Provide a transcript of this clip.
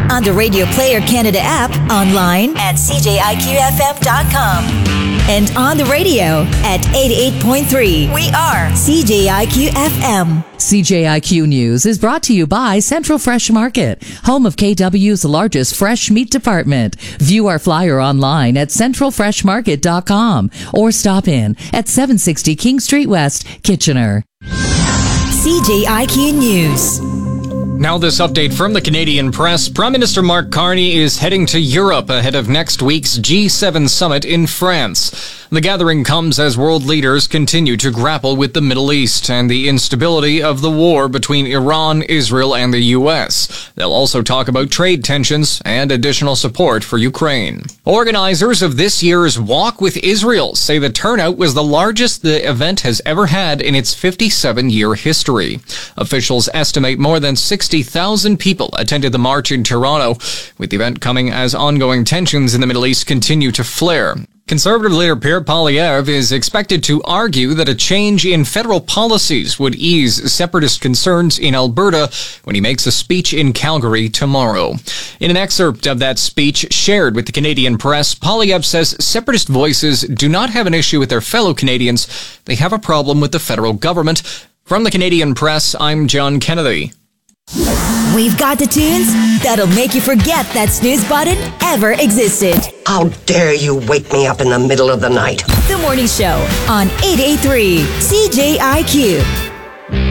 on the Radio Player Canada app, online at cjiqfm.com, and on the radio at 88.3. We are CJIQ FM. CJIQ News is brought to you by Central Fresh Market, home of KW's largest fresh meat department. View our flyer online at centralfreshmarket.com or stop in at 760 King Street West, Kitchener. CJIQ News. Now this update from the Canadian press. Prime Minister Mark Carney is heading to Europe ahead of next week's G7 summit in France. The gathering comes as world leaders continue to grapple with the Middle East and the instability of the war between Iran, Israel, and the U.S. They'll also talk about trade tensions and additional support for Ukraine. Organizers of this year's Walk with Israel say the turnout was the largest the event has ever had in its 57-year history. Officials estimate more than 60,000 people attended the march in Toronto, with the event coming as ongoing tensions in the Middle East continue to flare. Conservative leader Pierre Poilievre is expected to argue that a change in federal policies would ease separatist concerns in Alberta when he makes a speech in Calgary tomorrow. In an excerpt of that speech shared with the Canadian press, Poilievre says separatist voices do not have an issue with their fellow Canadians. They have a problem with the federal government. From the Canadian press, I'm John Kennedy. We've got the tunes that'll make you forget that snooze button ever existed. How dare you wake me up in the middle of the night? The Morning Show on 88.3 CJIQ.